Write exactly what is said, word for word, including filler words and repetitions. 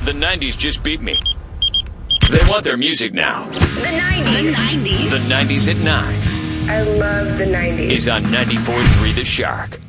The nineties just beat me. They want their music now. The nineties. The nineties. The nineties at nine I love the nineties. is on ninety-four point three The Shark.